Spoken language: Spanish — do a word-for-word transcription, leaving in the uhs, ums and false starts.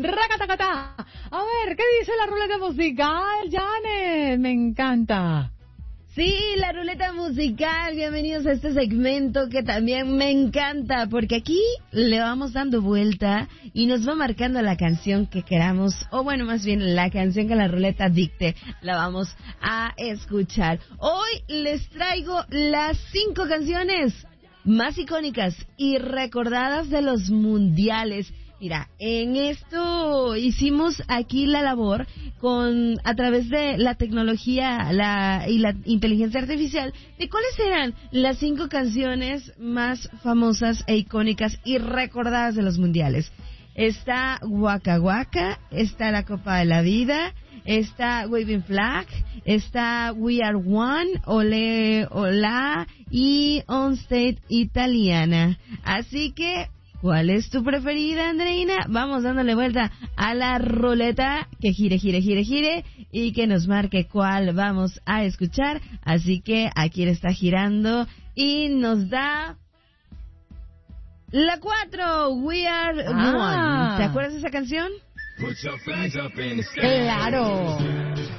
Racatacatá. A ver, ¿qué dice la ruleta musical, Janet? Me encanta. Sí, la ruleta musical, bienvenidos a este segmento que también me encanta, porque aquí le vamos dando vuelta y nos va marcando la canción que queramos, o bueno, más bien la canción que la ruleta dicte, la vamos a escuchar. Hoy les traigo las cinco canciones más icónicas y recordadas de los mundiales. Mira, en esto hicimos aquí la labor con a través de la tecnología la, y la inteligencia artificial de cuáles eran las cinco canciones más famosas e icónicas y recordadas de los mundiales. Está Waka Waka, está La Copa de la Vida, está Waving Flag, está We Are One, Ole Hola y On State Italiana. Así que, ¿cuál es tu preferida, Andreina? Vamos dándole vuelta a la ruleta, que gire, gire, gire, gire, y que nos marque cuál vamos a escuchar. Así que aquí le está girando y nos da la cuatro, We Are Ah. One. ¿Te acuerdas de esa canción? Claro.